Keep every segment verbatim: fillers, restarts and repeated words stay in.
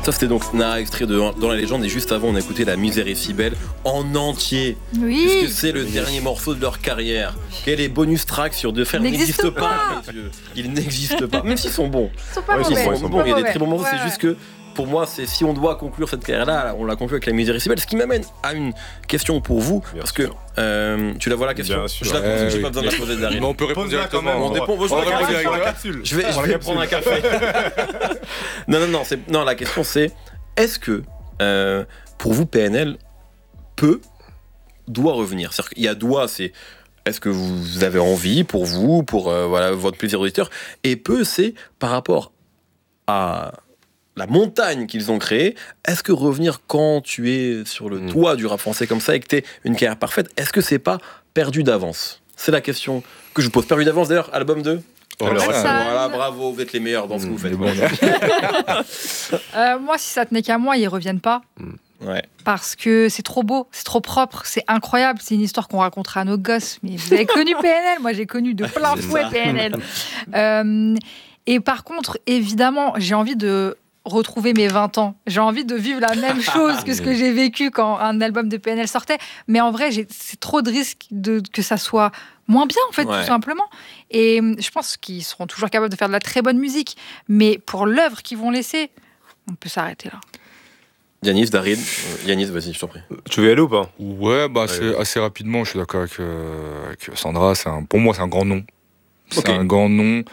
Ça c'était donc Naa, extrait de Dans la légende, et juste avant on a écouté La misère est si belle en entier. Oui. Puisque c'est le dernier morceau de leur carrière. Quel est bonus track sur deux frères n'existe n'existe pas. pas Ils n'existent pas, même s'ils sont bons. Ils sont pas ouais, mauvais. Ils sont bons, il y a des très bons morceaux, ouais, c'est ouais. juste que pour moi, c'est si on doit conclure cette carrière-là, on la conclut avec La misère est si belle. Ce qui m'amène à une question pour vous, bien parce sûr. que euh, tu la vois la question. Bien sûr. Je la pose, euh, j'ai oui. pas besoin de la poser derrière. Mais on peut répondre directement. On dépend. Je vais, je vais prendre un café. non, non, non, c'est, non. La question c'est, est-ce que euh, pour vous P N L peut, doit revenir? C'est-à-dire qu'il y a doit, c'est est-ce que vous avez envie pour vous, pour euh, voilà votre plaisir auditeur, et peut, c'est par rapport à la montagne qu'ils ont créée. Est-ce que revenir quand tu es sur le mmh. toit du rap français comme ça et que tu es une carrière parfaite, est-ce que c'est pas perdu d'avance? C'est la question que je vous pose. Perdu d'avance d'ailleurs, album deux. Alors, voilà, voilà, bravo, vous êtes les meilleurs dans ce mmh, que vous faites. euh, moi, si ça tenait qu'à moi, ils reviennent pas. Mmh. Ouais. Parce que c'est trop beau, c'est trop propre, c'est incroyable. C'est une histoire qu'on racontera à nos gosses. Mais vous avez connu P N L, moi j'ai connu de plein fouet P N L. euh, et par contre, évidemment, j'ai envie de retrouver mes vingt ans. J'ai envie de vivre la même chose que ce que j'ai vécu quand un album de P N L sortait. Mais en vrai, j'ai, c'est trop de risques de, que ça soit moins bien, en fait, ouais. tout simplement. Et je pense qu'ils seront toujours capables de faire de la très bonne musique. Mais pour l'œuvre qu'ils vont laisser, on peut s'arrêter là. Yanis, Darid, Yanis, vas-y, je t'en prie. Tu veux y aller ou pas? Ouais, bah assez, assez rapidement, je suis d'accord avec, euh, avec Sandra. C'est un, pour moi, c'est un grand nom. C'est okay. un grand nom.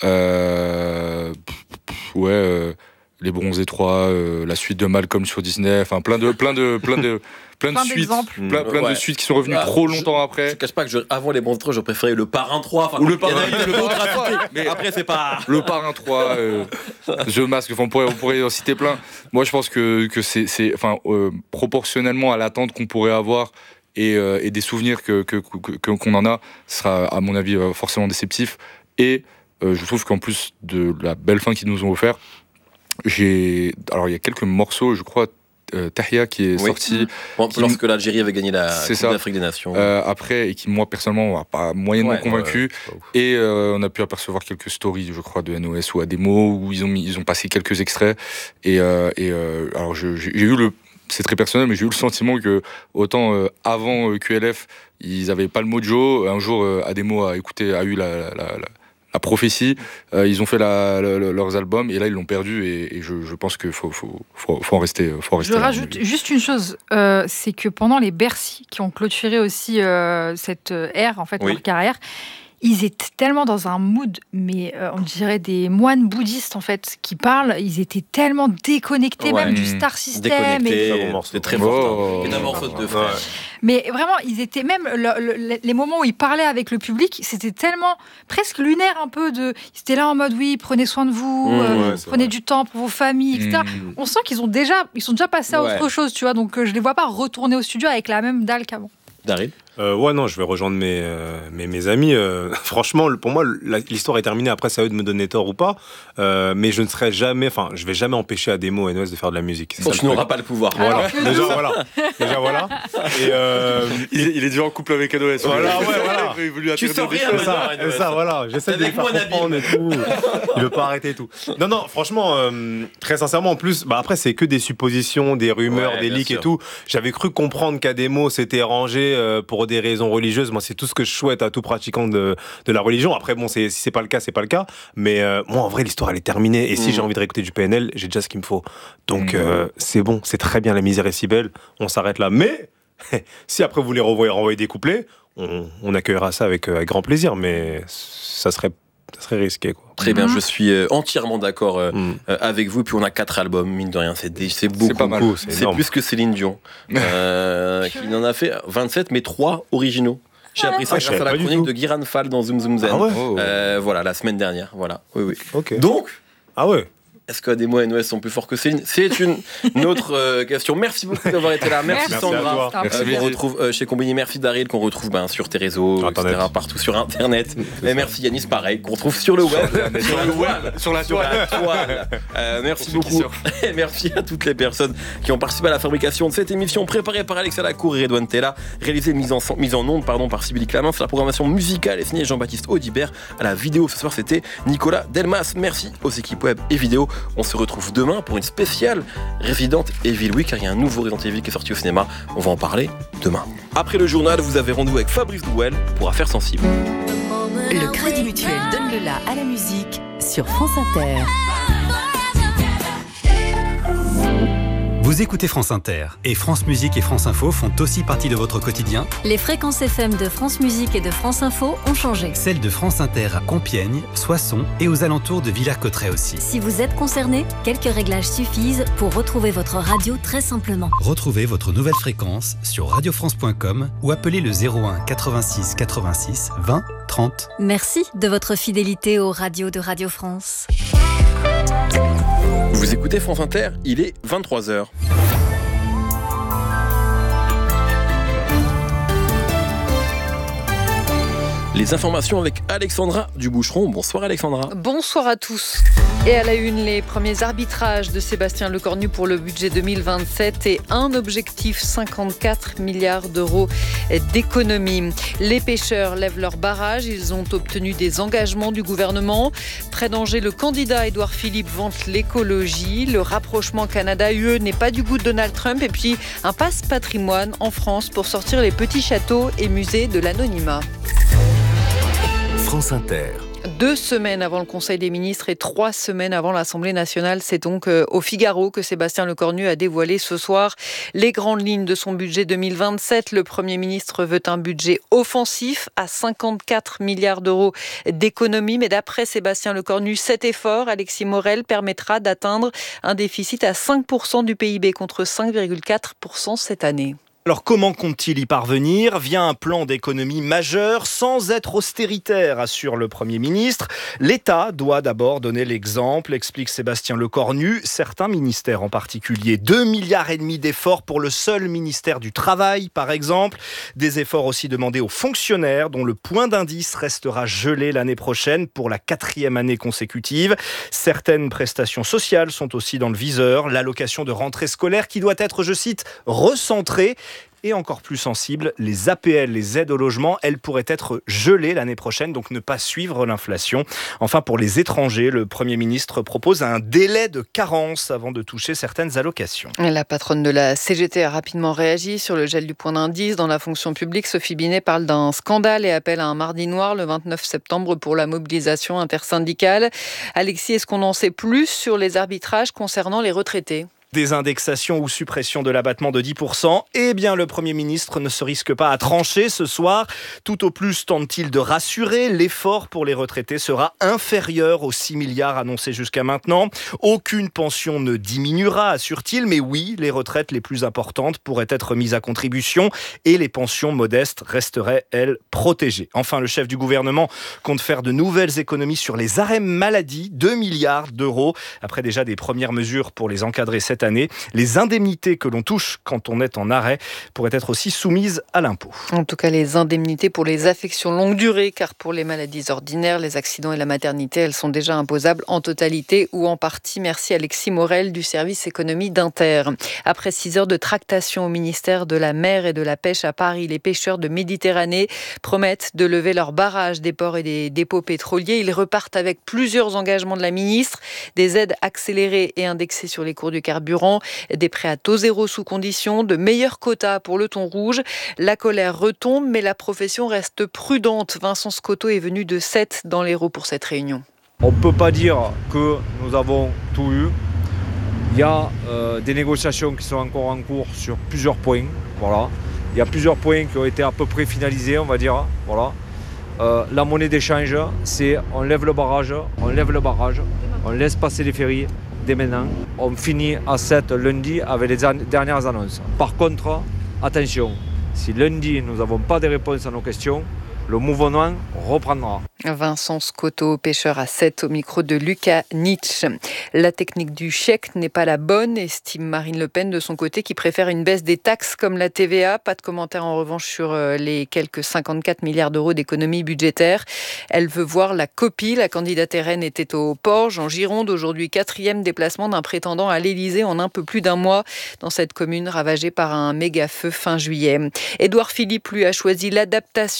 Euh, ouais... Euh, Les Bronzés trois, euh, la suite de Malcolm sur Disney, enfin plein de plein de plein de plein de plein suites, d'exemples. plein, plein ouais. de suites qui sont revenues ah, trop longtemps je, après. Je cache pas que je, avant Les Bronzés trois, je préférais le Parrain trois, ou le Parrain, le trois, mais après c'est pas le Parrain trois, euh, The Mask, enfin on pourrait on pourrait en citer plein. Moi je pense que que c'est c'est enfin euh, proportionnellement à l'attente qu'on pourrait avoir et, euh, et des souvenirs que, que, que qu'on en a, ce sera à mon avis forcément déceptif. Et euh, je trouve qu'en plus de la belle fin qu'ils nous ont offert, j'ai alors il y a quelques morceaux, je crois, euh, Tahia qui est oui. sorti bon, qui lorsque l'Algérie avait gagné la Coupe d'Afrique des Nations euh, après, et qui moi personnellement m'a pas moyennement ouais, convaincu ouais, et euh, on a pu apercevoir quelques stories, je crois, de N O S ou Ademo où ils ont mis, ils ont passé quelques extraits et, euh, et euh, alors je, j'ai, j'ai eu le c'est très personnel, mais j'ai eu le sentiment que autant euh, avant euh, Q L F ils avaient pas le mojo, un jour euh, Ademo a écouté a eu la, la, la, la La prophétie, euh, ils ont fait la, la, la, leurs albums et là ils l'ont perdu et, et je, je pense qu'il faut, faut, faut, faut en rester. Faut en rester je là. rajoute juste une chose, euh, c'est que pendant les Bercy qui ont clôturé aussi euh, cette ère, en fait, oui. leur carrière, ils étaient tellement dans un mood, mais euh, on dirait des moines bouddhistes en fait, qui parlent. Ils étaient tellement déconnectés ouais. même du Star System. Déconnectés, et... c'est très fort. Métamorphose de frères. Mais vraiment, ils étaient même le, le, les moments où ils parlaient avec le public, c'était tellement presque lunaire un peu de. Ils étaient là en mode oui, prenez soin de vous, mmh, euh, ouais, prenez vrai. du temps pour vos familles, et cetera. Mmh. On sent qu'ils ont déjà, ils sont déjà passés à ouais. autre chose, tu vois. Donc euh, je les vois pas retourner au studio avec la même dalle qu'avant. Darid. Euh, ouais, non, je vais rejoindre mes, euh, mes, mes amis. Euh, franchement, pour moi, la, l'histoire est terminée. Après, c'est à eux de me donner tort ou pas. Euh, mais je ne serai jamais, enfin, je vais jamais empêcher Ademo et N O S de faire de la musique. Bon, tu n'auras pas le pouvoir. Voilà. Déjà, voilà. Déjà, voilà. Et euh, il, est, il est déjà en couple avec N O S. Voilà, ouais, voilà. Il veut lui tu sors rien, ça, ça, ça, voilà. J'essaie de lui faire comprendre et tout. Il veut pas arrêter et tout. Non, non, franchement, euh, très sincèrement, en plus, bah après, c'est que des suppositions, des rumeurs, ouais, des leaks sûr. et tout. J'avais cru comprendre qu'Ademo s'était rangé euh, pour des raisons religieuses. Moi, c'est tout ce que je souhaite à tout pratiquant de, de la religion. Après, bon, c'est, si c'est pas le cas, c'est pas le cas. Mais euh, moi, en vrai, l'histoire, elle est terminée. Et mmh. si j'ai envie de réécouter du P N L, j'ai déjà ce qu'il me faut. Donc, mmh. euh, c'est bon, c'est très bien. La misère est si belle. On s'arrête là. Mais si après, vous voulez renvoyer, renvoyer des couplets, on, on accueillera ça avec, euh, avec grand plaisir. Mais ça serait, ça serait risqué, quoi. Très bien, mmh. je suis euh, entièrement d'accord euh, mmh. euh, avec vous. Puis on a quatre albums, mine de rien, c'est, des, c'est beaucoup. C'est pas mal. C'est, c'est plus que Céline Dion, euh, qui en a fait vingt-sept, mais trois originaux. J'ai appris ça ah, grâce à la chronique de Guiran Fall dans Zoom Zoom Zen. Ah ouais euh, voilà, la semaine dernière. Voilà. Oui, oui. Okay. Donc, ah ouais. Est-ce qu'Ademo et N O S sont plus forts que Céline? C'est une, une autre euh, question. Merci beaucoup d'avoir été là. Merci, merci Sandra. Merci euh, qu'on retrouve euh, chez Combini. Merci Daryl, qu'on retrouve ben, sur tes réseaux, Internet. et cetera, partout sur Internet. Et merci Yanis, pareil, qu'on retrouve sur le web, sur la toile, sur la toile. toile. Euh, merci beaucoup. Et merci à toutes les personnes qui ont participé à la fabrication de cette émission préparée par Alexa Lacour et Redouane Tella, réalisée mise en mise en onde pardon par Sybille Clamence. La programmation musicale est signée Jean-Baptiste Audibert. À la vidéo ce soir, c'était Nicolas Delmas. Merci aux équipes web et vidéo On se retrouve demain pour une spéciale Resident Evil Week, car il y a un nouveau Resident Evil qui est sorti au cinéma. On va en parler demain. Après le journal, vous avez rendez-vous avec Fabrice Douel pour Affaires sensibles. Le Crédit Mutuel donne le la à la musique sur France Inter. Vous écoutez France Inter et France Musique et France Info font aussi partie de votre quotidien. Les fréquences F M de France Musique et de France Info ont changé. Celles de France Inter à Compiègne, Soissons et aux alentours de Villers-Cotterêts aussi. Si vous êtes concerné, quelques réglages suffisent pour retrouver votre radio très simplement. Retrouvez votre nouvelle fréquence sur radio france point com ou appelez le zéro un quatre-vingt-six quatre-vingt-six vingt trente. Merci de votre fidélité aux radios de Radio France. Vous écoutez France Inter, il est vingt-trois heures. Les informations avec Alexandra Duboucheron. Bonsoir Alexandra. Bonsoir à tous. Et à la une, les premiers arbitrages de Sébastien Lecornu pour le budget deux mille vingt-sept et un objectif cinquante-quatre milliards d'euros d'économie. Les pêcheurs lèvent leur barrage, ils ont obtenu des engagements du gouvernement. Près d'Angers, le candidat Édouard Philippe vante l'écologie. Le rapprochement Canada-U E n'est pas du goût de Donald Trump. Et puis un passe patrimoine en France pour sortir les petits châteaux et musées de l'anonymat. France Inter. Deux semaines avant le Conseil des ministres et trois semaines avant l'Assemblée nationale, c'est donc au Figaro que Sébastien Lecornu a dévoilé ce soir les grandes lignes de son budget deux mille vingt-sept. Le Premier ministre veut un budget offensif à cinquante-quatre milliards d'euros d'économie. Mais d'après Sébastien Lecornu, cet effort, Alexis Morel, permettra d'atteindre un déficit à cinq pour cent du P I B contre cinq virgule quatre pour cent cette année. Alors comment compte-t-il y parvenir ? Via un plan d'économie majeur, sans être austéritaire, assure le Premier ministre. L'État doit d'abord donner l'exemple, explique Sébastien Lecornu. Certains ministères en particulier, deux milliards et demi d'efforts pour le seul ministère du Travail, par exemple. Des efforts aussi demandés aux fonctionnaires, dont le point d'indice restera gelé l'année prochaine pour la quatrième année consécutive. Certaines prestations sociales sont aussi dans le viseur. L'allocation de rentrée scolaire qui doit être, je cite, recentrée. Et encore plus sensible, les A P L, les aides au logement, elles pourraient être gelées l'année prochaine, donc ne pas suivre l'inflation. Enfin, pour les étrangers, le Premier ministre propose un délai de carence avant de toucher certaines allocations. La patronne de la C G T a rapidement réagi sur le gel du point d'indice. Dans la fonction publique, Sophie Binet parle d'un scandale et appelle à un mardi noir le vingt-neuf septembre pour la mobilisation intersyndicale. Alexis, est-ce qu'on en sait plus sur les arbitrages concernant les retraités ? Désindexation ou suppression de l'abattement de dix pour cent, eh bien le Premier ministre ne se risque pas à trancher ce soir. Tout au plus tente-t-il de rassurer, l'effort pour les retraités sera inférieur aux six milliards annoncés jusqu'à maintenant. Aucune pension ne diminuera, assure-t-il, mais oui, les retraites les plus importantes pourraient être mises à contribution et les pensions modestes resteraient, elles, protégées. Enfin, le chef du gouvernement compte faire de nouvelles économies sur les arrêts maladie, deux milliards d'euros, après déjà des premières mesures pour les encadrer cette année. Les indemnités que l'on touche quand on est en arrêt pourraient être aussi soumises à l'impôt. En tout cas, les indemnités pour les affections longue durée, car pour les maladies ordinaires, les accidents et la maternité, elles sont déjà imposables en totalité ou en partie. Merci Alexis Morel du service économie d'Inter. Après six heures de tractation au ministère de la Mer et de la Pêche à Paris, les pêcheurs de Méditerranée promettent de lever leurs barrages des ports et des dépôts pétroliers. Ils repartent avec plusieurs engagements de la ministre, des aides accélérées et indexées sur les cours du carburant, des prêts à taux zéro sous condition, de meilleurs quotas pour le thon rouge. La colère retombe, mais la profession reste prudente. Vincent Scotto est venu de Sète dans l'Hérault pour cette réunion. On ne peut pas dire que nous avons tout eu. Il y a euh, des négociations qui sont encore en cours sur plusieurs points. Voilà. Il y a plusieurs points qui ont été à peu près finalisés, on va dire. Voilà. Euh, la monnaie d'échange, c'est on lève le barrage, on lève le barrage, on laisse passer les ferries. Dès maintenant, on finit à sept lundi avec les an- dernières annonces. Par contre, attention, si lundi nous n'avons pas de réponses à nos questions, le mouvement reprendra. Vincent Scotto, pêcheur à Sète, au micro de Lucas Nietzsche. La technique du chèque n'est pas la bonne, estime Marine Le Pen de son côté, qui préfère une baisse des taxes comme la T V A. Pas de commentaire en revanche sur les quelques cinquante-quatre milliards d'euros d'économies budgétaires. Elle veut voir la copie. La candidate R N était au Porge, en Gironde, aujourd'hui quatrième déplacement d'un prétendant à l'Élysée en un peu plus d'un mois, dans cette commune ravagée par un méga feu fin juillet. Édouard Philippe, lui, a choisi l'adaptation au changement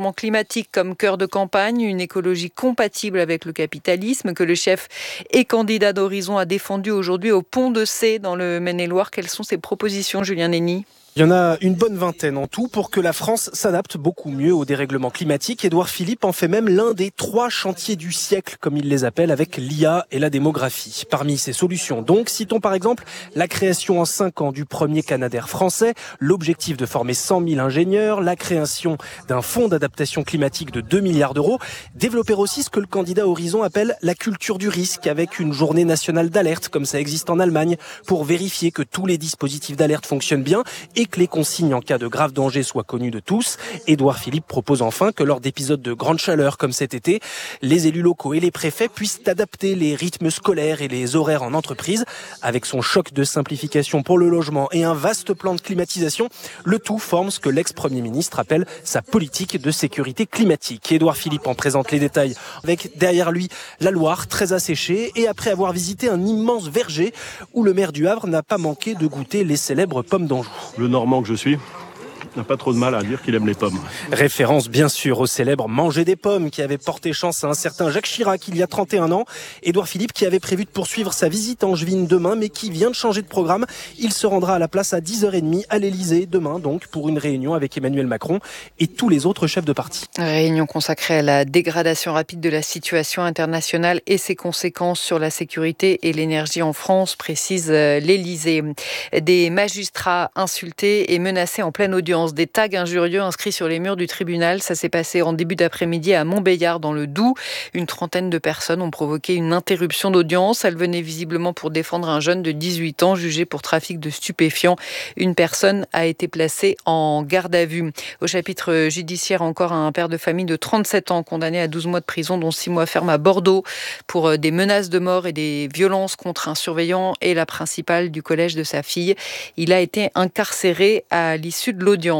changement climatique comme cœur de campagne, une écologie compatible avec le capitalisme que le chef et candidat d'Horizon a défendu aujourd'hui au Pont de C dans le Maine-et-Loire. Quelles sont ses propositions, Julien Nény ? Il y en a une bonne vingtaine en tout pour que la France s'adapte beaucoup mieux au dérèglement climatique. Édouard Philippe en fait même l'un des trois chantiers du siècle, comme il les appelle, avec l'I A et la démographie. Parmi ces solutions, donc, citons par exemple la création en cinq ans du premier Canadair français, l'objectif de former cent mille ingénieurs, la création d'un fonds d'adaptation climatique de deux milliards d'euros, développer aussi ce que le candidat Horizon appelle la culture du risque, avec une journée nationale d'alerte, comme ça existe en Allemagne, pour vérifier que tous les dispositifs d'alerte fonctionnent bien et que les consignes en cas de grave danger soient connues de tous. Édouard Philippe propose enfin que lors d'épisodes de grande chaleur comme cet été, les élus locaux et les préfets puissent adapter les rythmes scolaires et les horaires en entreprise. Avec son choc de simplification pour le logement et un vaste plan de climatisation, le tout forme ce que l'ex-premier ministre appelle sa politique de sécurité climatique. Édouard Philippe en présente les détails avec derrière lui la Loire très asséchée et après avoir visité un immense verger où le maire du Havre n'a pas manqué de goûter les célèbres pommes d'Anjou. Le Normand que je suis n'a pas trop de mal à dire qu'il aime les pommes. Référence bien sûr au célèbre manger des pommes qui avait porté chance à un certain Jacques Chirac il y a trente et un ans. Édouard Philippe qui avait prévu de poursuivre sa visite angevine demain mais qui vient de changer de programme. Il se rendra à la place à dix heures trente à l'Elysée demain donc pour une réunion avec Emmanuel Macron et tous les autres chefs de parti. Réunion consacrée à la dégradation rapide de la situation internationale et ses conséquences sur la sécurité et l'énergie en France, précise l'Elysée. Des magistrats insultés et menacés en pleine audience. Des tags injurieux inscrits sur les murs du tribunal. Ça s'est passé en début d'après-midi à Montbéliard dans le Doubs. Une trentaine de personnes ont provoqué une interruption d'audience. Elles venaient visiblement pour défendre un jeune de dix-huit ans jugé pour trafic de stupéfiants. Une personne a été placée en garde à vue. Au chapitre judiciaire, encore un père de famille de trente-sept ans condamné à douze mois de prison dont six mois ferme à Bordeaux pour des menaces de mort et des violences contre un surveillant et la principale du collège de sa fille. Il a été incarcéré à l'issue de l'audience.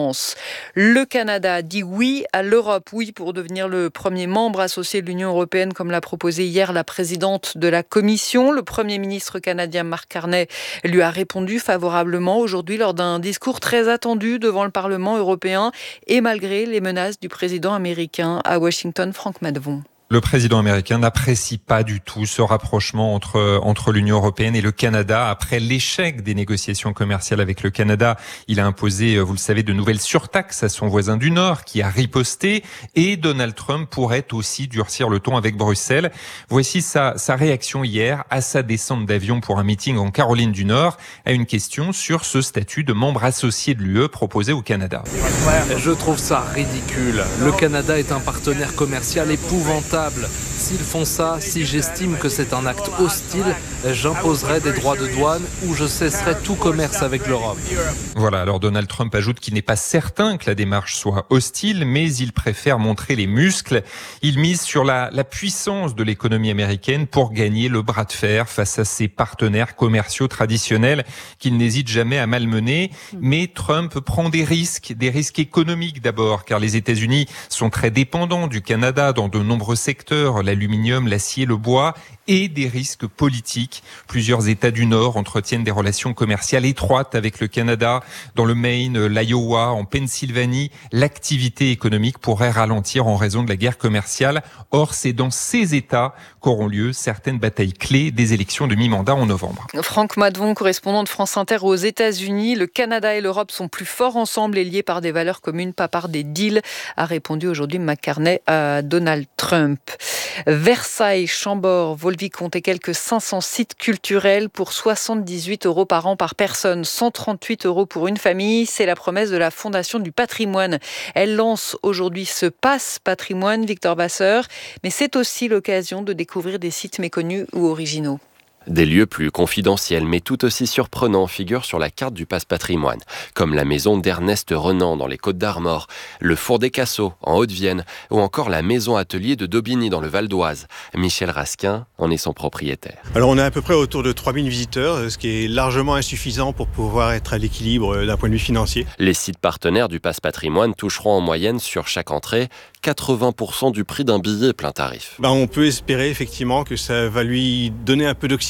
Le Canada dit oui à l'Europe, oui pour devenir le premier membre associé de l'Union européenne comme l'a proposé hier la présidente de la Commission. Le Premier ministre canadien Mark Carney lui a répondu favorablement aujourd'hui lors d'un discours très attendu devant le Parlement européen et malgré les menaces du président américain à Washington, Franck Madvon. Le président américain n'apprécie pas du tout ce rapprochement entre, entre l'Union européenne et le Canada. Après l'échec des négociations commerciales avec le Canada, il a imposé, vous le savez, de nouvelles surtaxes à son voisin du Nord qui a riposté. Et Donald Trump pourrait aussi durcir le ton avec Bruxelles. Voici sa, sa réaction hier à sa descente d'avion pour un meeting en Caroline du Nord à une question sur ce statut de membre associé de l'U E proposé au Canada. Je trouve ça ridicule. Le Canada est un partenaire commercial épouvantable. S'ils font ça, si j'estime que c'est un acte hostile, j'imposerai des droits de douane ou je cesserai tout commerce avec l'Europe. Voilà, alors Donald Trump ajoute qu'il n'est pas certain que la démarche soit hostile, mais il préfère montrer les muscles. Il mise sur la, la puissance de l'économie américaine pour gagner le bras de fer face à ses partenaires commerciaux traditionnels qu'il n'hésite jamais à malmener. Mais Trump prend des risques, des risques économiques d'abord, car les États-Unis sont très dépendants du Canada dans de nombreux secteurs, l'aluminium, l'acier, le bois, et des risques politiques. Plusieurs États du Nord entretiennent des relations commerciales étroites avec le Canada. Dans le Maine, l'Iowa, en Pennsylvanie, l'activité économique pourrait ralentir en raison de la guerre commerciale. Or, c'est dans ces États qu'auront lieu certaines batailles clés des élections de mi-mandat en novembre. Franck Madvon, correspondant de France Inter aux États-Unis. Le Canada et l'Europe sont plus forts ensemble et liés par des valeurs communes, pas par des deals, a répondu aujourd'hui McCartney à Donald Trump. Versailles, Chambord, Volvic comptait quelques cinq cents sites culturels pour soixante-dix-huit euros par an par personne, cent trente-huit euros pour une famille. C'est la promesse de la Fondation du patrimoine. Elle lance aujourd'hui ce Pass Patrimoine, Victor Vasseur, mais c'est aussi l'occasion de découvrir des sites méconnus ou originaux. Des lieux plus confidentiels mais tout aussi surprenants figurent sur la carte du Pass Patrimoine, comme la maison d'Ernest Renan dans les Côtes-d'Armor, le Four des Cassots en Haute-Vienne ou encore la maison atelier de Daubigny dans le Val d'Oise. Michel Rasquin en est son propriétaire. Alors on est à peu près autour de trois mille visiteurs, ce qui est largement insuffisant pour pouvoir être à l'équilibre d'un point de vue financier. Les sites partenaires du Pass Patrimoine toucheront en moyenne sur chaque entrée quatre-vingts pour cent du prix d'un billet plein tarif. Ben, on peut espérer effectivement que ça va lui donner un peu d'oxygène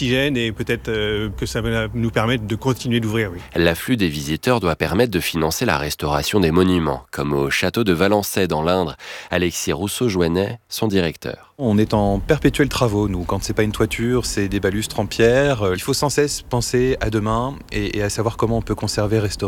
l'oxygène et peut-être euh, que ça va nous permettre de continuer d'ouvrir. Oui. L'afflux des visiteurs doit permettre de financer la restauration des monuments, comme au château de Valençay dans l'Indre. Alexis Rousseau-Jouennet, son directeur. On est en perpétuel travaux, nous. Quand c'est pas une toiture, c'est des balustres en pierre. Il faut sans cesse penser à demain et, et à savoir comment on peut conserver, restaurer